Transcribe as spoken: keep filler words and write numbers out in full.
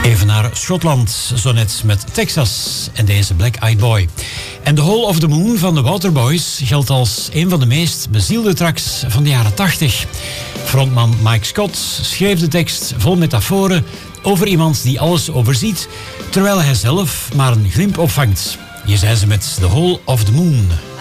Even naar Schotland, zo net met Texas en deze Black Eyed Boy. En The Hole of the Moon van de Waterboys geldt als een van de meest bezielde tracks van de jaren tachtig. Frontman Mike Scott schreef de tekst vol metaforen over iemand die alles overziet, terwijl hij zelf maar een glimp opvangt. Hier zijn ze met The Hole of the Moon.